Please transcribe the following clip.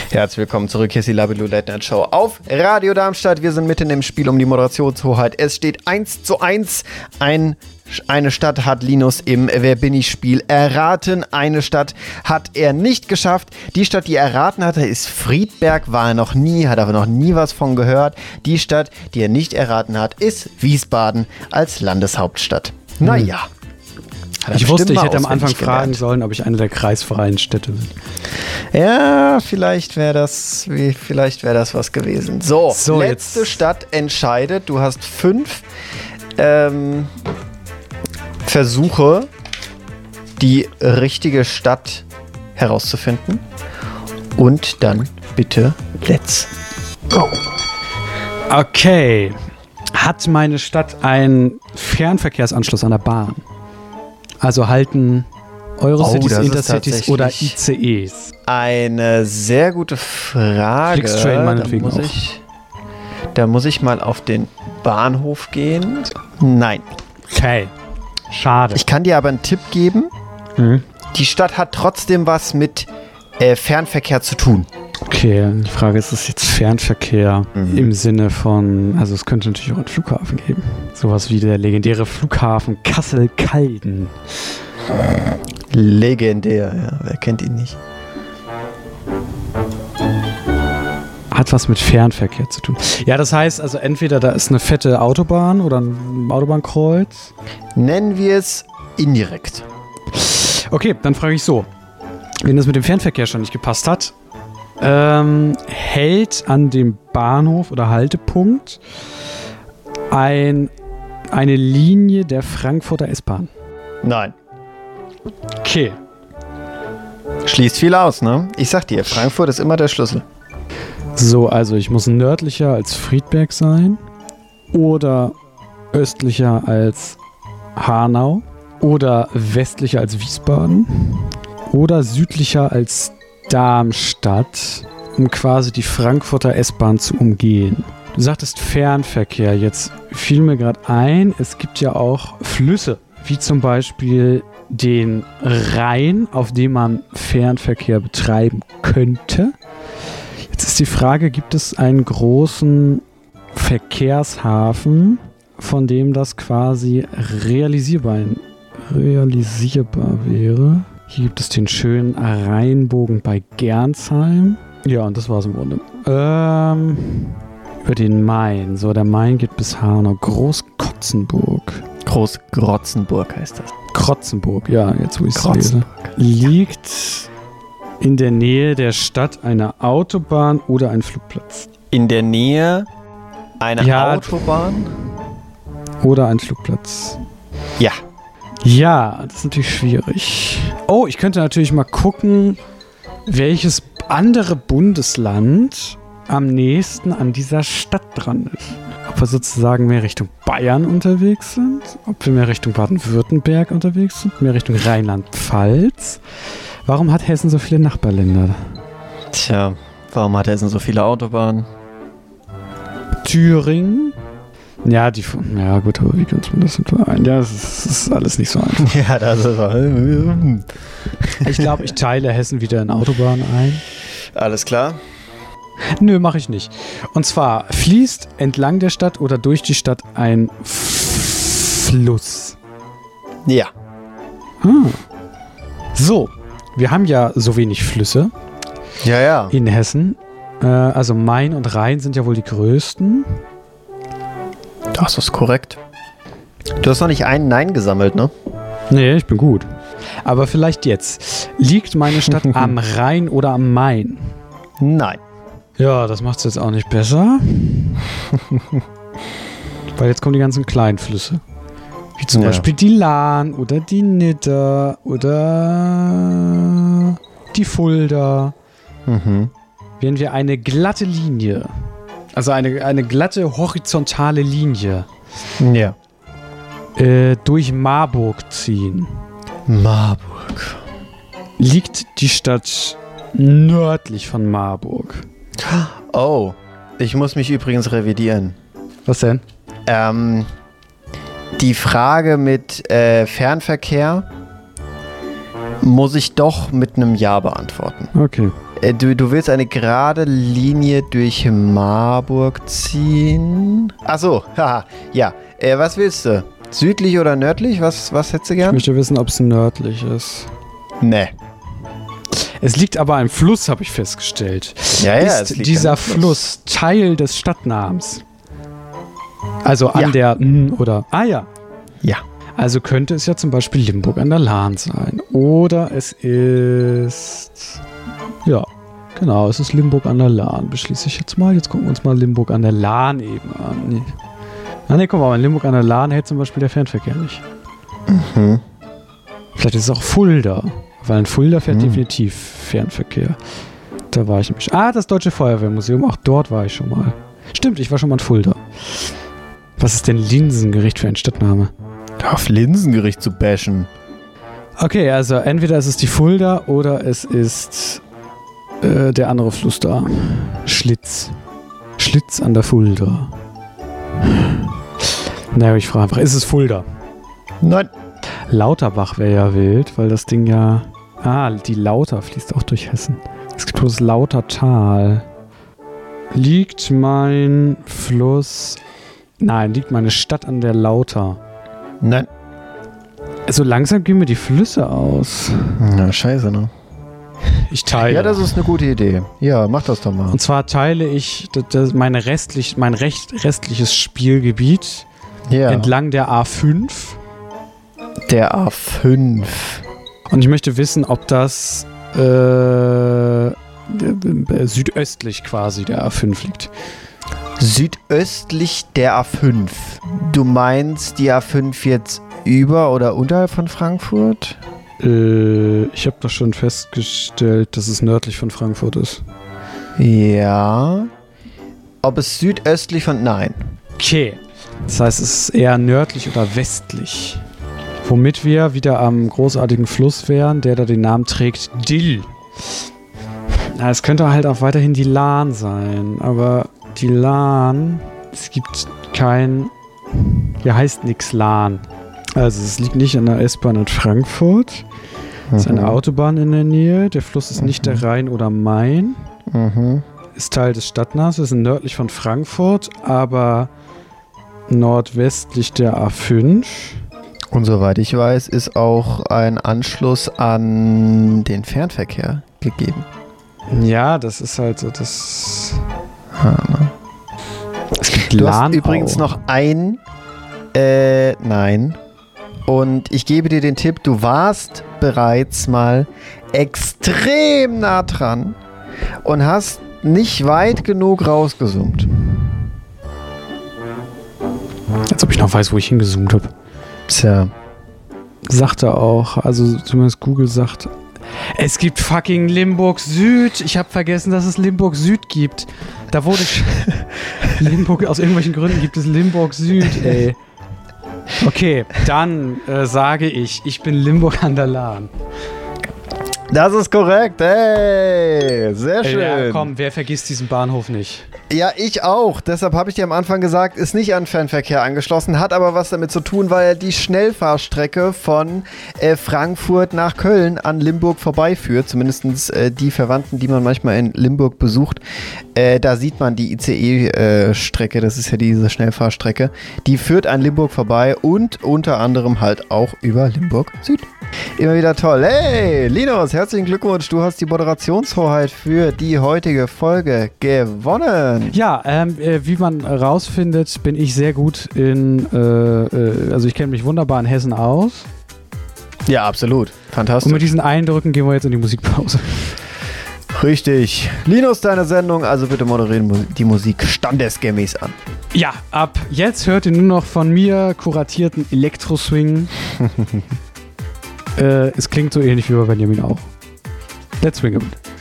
Herzlich willkommen zurück, hier ist die Labello Late Night Show auf Radio Darmstadt. Wir sind mitten im Spiel um die Moderationshoheit. Es steht 1:1. Eine Stadt hat Linus im Wer bin ich Spiel erraten. Eine Stadt hat er nicht geschafft. Die Stadt, die er erraten hatte, ist Friedberg. War er noch nie, hat aber noch nie was von gehört. Die Stadt, die er nicht erraten hat, ist Wiesbaden als Landeshauptstadt. Naja. Ich wusste, ich hätte am Anfang fragen sollen, ob ich eine der kreisfreien Städte bin. Ja, vielleicht wäre das was gewesen. So letzte jetzt. Stadt entscheidet. Du hast 5 Versuche, die richtige Stadt herauszufinden. Und dann bitte let's go. Okay. Hat meine Stadt einen Fernverkehrsanschluss an der Bahn? Also halten Eurocities, Intercities oder ICEs? Eine sehr gute Frage. Flixtrain meinetwegen auch. Da muss ich mal auf den Bahnhof gehen. Nein. Okay. Schade. Ich kann dir aber einen Tipp geben. Die Stadt hat trotzdem was mit Fernverkehr zu tun. Okay, die Frage ist es jetzt Fernverkehr im Sinne von, also es könnte natürlich auch einen Flughafen geben. Sowas wie der legendäre Flughafen Kassel-Calden. Legendär, ja, wer kennt ihn nicht? Hat was mit Fernverkehr zu tun. Ja, das heißt also entweder da ist eine fette Autobahn oder ein Autobahnkreuz. Nennen wir es indirekt. Okay, dann frage ich so. Wenn das mit dem Fernverkehr schon nicht gepasst hat, hält an dem Bahnhof oder Haltepunkt eine Linie der Frankfurter S-Bahn? Nein. Okay. Schließt viel aus, ne? Ich sag dir, Frankfurt ist immer der Schlüssel. So, also ich muss nördlicher als Friedberg sein oder östlicher als Hanau oder westlicher als Wiesbaden oder südlicher als Darmstadt, um quasi die Frankfurter S-Bahn zu umgehen. Du sagtest Fernverkehr, jetzt fiel mir gerade ein, es gibt ja auch Flüsse, wie zum Beispiel den Rhein, auf dem man Fernverkehr betreiben könnte. Jetzt ist die Frage, gibt es einen großen Verkehrshafen, von dem das quasi realisierbar wäre? Hier gibt es den schönen Rheinbogen bei Gernsheim. Ja, und das war's im Grunde. Über den Main. So, der Main geht bis Hanau. Großkrotzenburg. Großgrotzenburg heißt das. Krotzenburg, ja, jetzt wo ich es lese. Liegt in der Nähe der Stadt eine Autobahn oder ein Flugplatz? In der Nähe einer Autobahn? Oder ein Flugplatz? Ja. Ja, das ist natürlich schwierig. Oh, ich könnte natürlich mal gucken, welches andere Bundesland am nächsten an dieser Stadt dran ist. Ob wir sozusagen mehr Richtung Bayern unterwegs sind, ob wir mehr Richtung Baden-Württemberg unterwegs sind, mehr Richtung Rheinland-Pfalz. Warum hat Hessen so viele Nachbarländer? Tja, warum hat Hessen so viele Autobahnen? Thüringen? Ja, gut, aber wie könnte man das ein? Ja, das ist alles nicht so einfach. Ja, das ist Ich glaube, ich teile Hessen wieder in Autobahnen ein. Alles klar. Nö, mache ich nicht. Und zwar fließt entlang der Stadt oder durch die Stadt ein Fluss. Ja. So, wir haben ja so wenig Flüsse. Ja. In Hessen. Also Main und Rhein sind ja wohl die größten. Das ist korrekt. Du hast noch nicht einen Nein gesammelt, ne? Nee, ich bin gut. Aber vielleicht jetzt. Liegt meine Stadt am Rhein oder am Main? Nein. Ja, das macht es jetzt auch nicht besser. Weil jetzt kommen die ganzen kleinen Flüsse. Wie zum Beispiel die Lahn oder die Nidda oder die Fulda. Wenn wir eine glatte Linie, also eine glatte horizontale Linie durch Marburg ziehen. Marburg. Liegt die Stadt nördlich von Marburg? Oh, ich muss mich übrigens revidieren. Was denn? Die Frage mit Fernverkehr Muss ich doch mit einem Ja beantworten. Okay. Du willst eine gerade Linie durch Marburg ziehen? Achso, haha, ja. Was willst du? Südlich oder nördlich? Was hättest du Ich gern? möchte wissen, ob es nördlich ist. Nee. Es liegt aber am Fluss, habe ich festgestellt. Ja, es Ist liegt dieser am Fluss Teil des Stadtnamens? Also an Ja. der oder... Ah ja. Ja. Also könnte es ja zum Beispiel Limburg an der Lahn sein. Oder es ist... Ja, genau, es ist Limburg an der Lahn. Beschließe ich jetzt mal. Jetzt gucken wir uns mal Limburg an der Lahn eben an. Nee. Guck mal, in Limburg an der Lahn hält zum Beispiel der Fernverkehr nicht. Mhm. Vielleicht ist es auch Fulda. Weil in Fulda fährt definitiv Fernverkehr. Da war ich nämlich. Das Deutsche Feuerwehrmuseum. Auch dort war ich schon mal. Stimmt, ich war schon mal in Fulda. Was ist denn Linsengericht für ein Stadtname? Auf Linsengericht zu bashen. Okay, also entweder ist es die Fulda oder es ist der andere Fluss da. Schlitz. Schlitz an der Fulda. Naja, ich frage einfach, ist es Fulda? Nein. Lauterbach wäre ja wild, weil das Ding ja... die Lauter fließt auch durch Hessen. Es gibt bloß Lautertal. Liegt mein Fluss... Nein, liegt meine Stadt an der Lauter. Nein. So langsam gehen mir die Flüsse aus. Na, scheiße, ne? Ich teile. Ja, das ist eine gute Idee. Ja, mach das doch mal. Und zwar teile ich mein restliches Spielgebiet entlang der A5. Der A5. Und ich möchte wissen, ob das südöstlich quasi der A5 liegt. Südöstlich der A5. Du meinst die A5 jetzt über oder unterhalb von Frankfurt? Ich habe doch schon festgestellt, dass es nördlich von Frankfurt ist. Ja. Ob es südöstlich von... Nein. Okay. Das heißt, es ist eher nördlich oder westlich. Womit wir wieder am großartigen Fluss wären, der da den Namen trägt, Dill. Na, es könnte halt auch weiterhin die Lahn sein, aber die Lahn, es gibt kein... Hier heißt nix Lahn. Also es liegt nicht an der S-Bahn in Frankfurt. Es ist eine Autobahn in der Nähe. Der Fluss ist nicht der Rhein oder Main. Ist Teil des Stadtnamens. Wir sind nördlich von Frankfurt, aber nordwestlich der A5. Und soweit ich weiß, ist auch ein Anschluss an den Fernverkehr gegeben. Ja, das ist halt so das... Es gibt Du Lahnau. hast übrigens noch ein... nein. Und ich gebe dir den Tipp, du warst bereits mal extrem nah dran und hast nicht weit genug rausgezoomt. Als ob ich noch weiß, wo ich hingezoomt habe. Tja. Sagt er auch. Also zumindest Google sagt... Es gibt fucking Limburg Süd. Ich habe vergessen, dass es Limburg Süd gibt. Da wurde ich... Limburg, aus irgendwelchen Gründen gibt es Limburg Süd, ey. Okay, dann sage ich bin Limburg an der Lahn. Das ist korrekt, hey, sehr schön. Ja, komm, wer vergisst diesen Bahnhof nicht? Ja, ich auch. Deshalb habe ich dir am Anfang gesagt, ist nicht an Fernverkehr angeschlossen, hat aber was damit zu tun, weil er die Schnellfahrstrecke von Frankfurt nach Köln an Limburg vorbeiführt. Zumindest die Verwandten, die man manchmal in Limburg besucht. Da sieht man die ICE-Strecke, das ist ja diese Schnellfahrstrecke. Die führt an Limburg vorbei und unter anderem halt auch über Limburg Süd. Immer wieder toll. Hey, Linus, herzlichen Glückwunsch. Du hast die Moderationshoheit für die heutige Folge gewonnen. Ja, wie man rausfindet, bin ich sehr gut also ich kenne mich wunderbar in Hessen aus. Ja, absolut. Fantastisch. Und mit diesen Eindrücken gehen wir jetzt in die Musikpause. Richtig. Linus, deine Sendung, also bitte moderieren die Musik standesgemäß an. Ja, ab jetzt hört ihr nur noch von mir kuratierten Elektro-Swing. Es klingt so ähnlich wie bei Benjamin auch. Let's swing a bit.